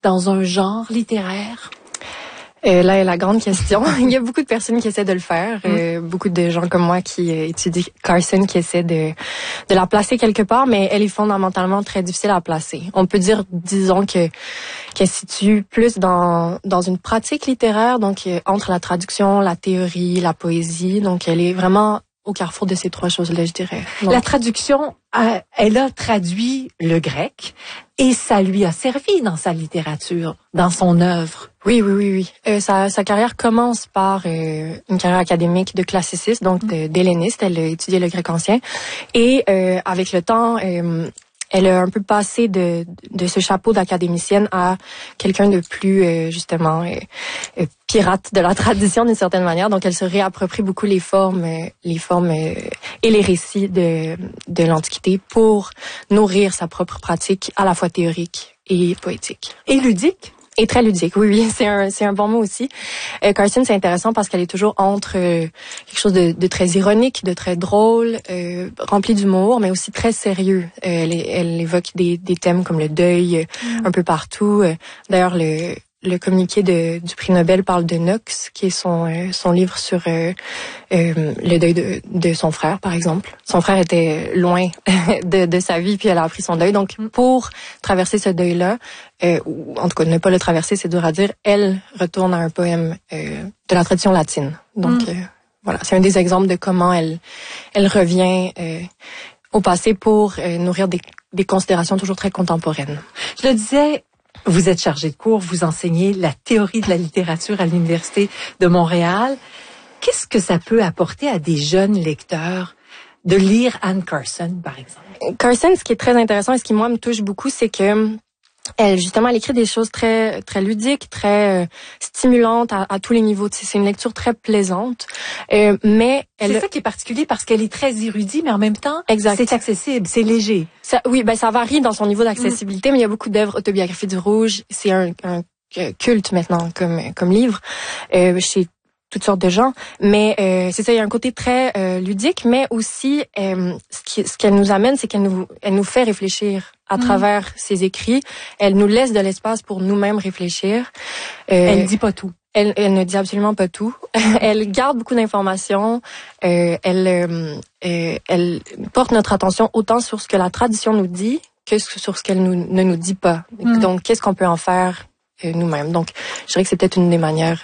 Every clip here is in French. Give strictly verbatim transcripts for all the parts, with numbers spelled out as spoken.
dans un genre littéraire? Euh, là est la grande question. Il y a beaucoup de personnes qui essaient de le faire, mm. euh, beaucoup de gens comme moi qui euh, étudient Carson qui essaient de de la placer quelque part, mais elle est fondamentalement très difficile à placer. On peut dire, disons que qu'elle se situe plus dans dans une pratique littéraire, donc euh, entre la traduction, la théorie, la poésie. Donc elle est vraiment au carrefour de ces trois choses-là, je dirais. Donc, la traduction, euh, elle a traduit le grec et ça lui a servi dans sa littérature, dans son œuvre. Oui, oui, oui, oui. Euh, sa, sa carrière commence par euh, une carrière académique de classiciste, donc de, d'helléniste. Elle a étudié le grec ancien. Et euh, avec le temps, euh, elle a un peu passé de, de ce chapeau d'académicienne à quelqu'un de plus, euh, justement, euh, euh, pirate de la tradition d'une certaine manière. Donc, elle se réapproprie beaucoup les formes, euh, les formes euh, et les récits de, de l'Antiquité pour nourrir sa propre pratique à la fois théorique et poétique. Et ludique. Et très ludique, oui, oui, c'est un, c'est un bon mot aussi. Euh, Carson, c'est intéressant parce qu'elle est toujours entre euh, quelque chose de, de très ironique, de très drôle, euh, rempli d'humour, mais aussi très sérieux. Euh, elle, elle évoque des, des thèmes comme le deuil mmh. un peu partout. Euh, d'ailleurs, le, le communiqué de, du prix Nobel parle de Knox, qui est son, euh, son livre sur euh, euh, le deuil de, de son frère, par exemple. Son frère était loin de, de sa vie, puis elle a appris son deuil. Donc, pour traverser ce deuil-là, euh, ou en tout cas ne pas le traverser, c'est dur à dire, elle retourne à un poème euh, de la tradition latine. Donc, mm. euh, voilà, c'est un des exemples de comment elle, elle revient euh, au passé pour euh, nourrir des, des considérations toujours très contemporaines. Je le disais, vous êtes chargé de cours, vous enseignez la théorie de la littérature à l'Université de Montréal. Qu'est-ce que ça peut apporter à des jeunes lecteurs de lire Anne Carson, par exemple? Carson, ce qui est très intéressant et ce qui, moi, me touche beaucoup, c'est que elle, justement, elle écrit des choses très très ludiques, très euh, stimulantes à, à tous les niveaux. C'est une lecture très plaisante, euh, mais elle... C'est ça qui est particulier parce qu'elle est très érudite, mais en même temps, exact. C'est accessible, c'est léger. Ça, oui, ben ça varie dans son niveau d'accessibilité, mmh. mais il y a beaucoup d'œuvres. Autobiographie du Rouge, c'est un, un culte maintenant comme comme livre euh, chez toutes sortes de gens, mais euh, c'est ça, il y a un côté très euh, ludique, mais aussi euh, ce qui, ce qu'elle nous amène, c'est qu'elle nous elle nous fait réfléchir à mmh. travers ses écrits. Elle nous laisse de l'espace pour nous-mêmes réfléchir. Euh, elle dit pas tout. Elle, elle ne dit absolument pas tout. Elle garde beaucoup d'informations. Euh, elle euh, elle porte notre attention autant sur ce que la tradition nous dit que sur ce qu'elle nous, ne nous dit pas. Mmh. Donc, qu'est-ce qu'on peut en faire nous-mêmes. Donc, je dirais que c'est peut-être une des manières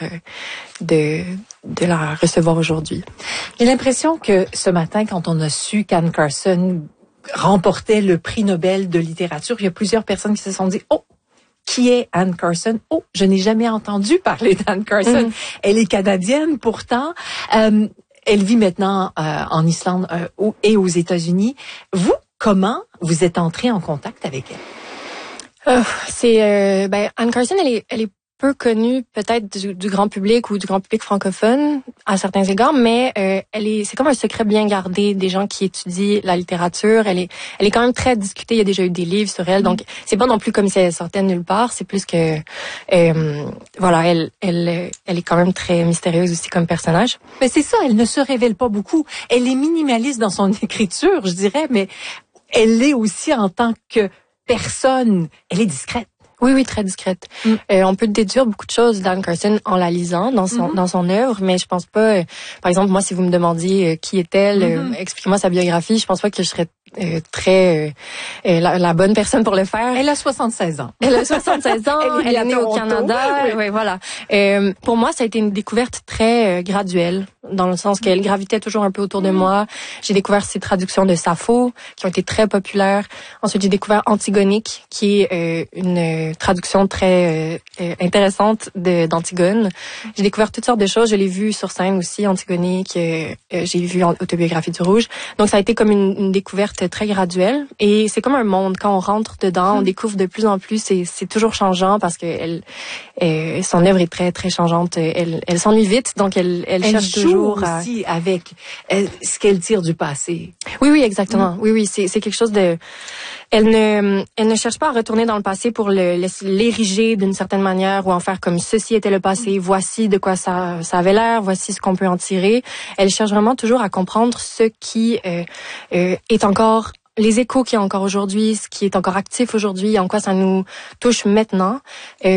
de, de la recevoir aujourd'hui. J'ai l'impression que ce matin, quand on a su qu'Anne Carson remportait le prix Nobel de littérature, il y a plusieurs personnes qui se sont dit « Oh, qui est Anne Carson? Oh, je n'ai jamais entendu parler d'Anne Carson. Mm. Elle est canadienne pourtant. Euh, elle vit maintenant euh, en Islande euh, et aux États-Unis. Vous, comment vous êtes entré en contact avec elle? Euh, c'est euh, ben Anne Carson, elle est elle est peu connue peut-être du, du grand public ou du grand public francophone à certains égards, mais euh, elle est c'est comme un secret bien gardé des gens qui étudient la littérature. Elle est elle est quand même très discutée. Il y a déjà eu des livres sur elle, donc c'est pas non plus comme si elle sortait de nulle part. C'est plus que euh, voilà, elle elle elle est quand même très mystérieuse aussi comme personnage. Mais c'est ça, elle ne se révèle pas beaucoup. Elle est minimaliste dans son écriture, je dirais, mais elle l'est aussi en tant que personne. Elle est discrète. Oui, oui, très discrète. Mm. Euh, on peut déduire beaucoup de choses d'Anne Carson en la lisant dans son mm-hmm. dans son œuvre, mais je pense pas. Euh, par exemple, moi, si vous me demandiez euh, qui est-elle, mm-hmm. euh, expliquez-moi sa biographie, je pense pas que je serais euh, très euh, la, la bonne personne pour le faire. Elle a soixante-seize ans. Elle a soixante-seize ans. elle est, elle est née au Canada. Oui, ouais, voilà. Euh, pour moi, ça a été une découverte très euh, graduelle, dans le sens qu'elle gravitait toujours un peu autour de mm-hmm. moi. J'ai découvert ses traductions de Sappho, qui ont été très populaires. Ensuite, j'ai découvert Antigonique, qui est euh, une traduction très euh, intéressante de, d'Antigone. J'ai découvert toutes sortes de choses. Je l'ai vu sur scène aussi, Antigonique. Euh, euh, j'ai vu Autobiographie du Rouge. Donc, ça a été comme une, une découverte très graduelle. Et c'est comme un monde. Quand on rentre dedans, mm. on découvre de plus en plus. C'est, c'est toujours changeant parce que elle, euh, son œuvre est très, très changeante. Elle, elle s'ennuie vite, donc elle, elle, elle cherche joue toujours aussi à... avec euh, ce qu'elle tire du passé. Oui, oui, exactement. Mm. Oui, oui, c'est, c'est quelque chose de... Elle ne, elle ne cherche pas à retourner dans le passé pour le, l'ériger d'une certaine manière ou en faire comme ceci était le passé, voici de quoi ça, ça avait l'air, voici ce qu'on peut en tirer. Elle cherche vraiment toujours à comprendre ce qui euh, euh, est encore les échos qu'il y a encore aujourd'hui, ce qui est encore actif aujourd'hui, en quoi ça nous touche maintenant. Euh,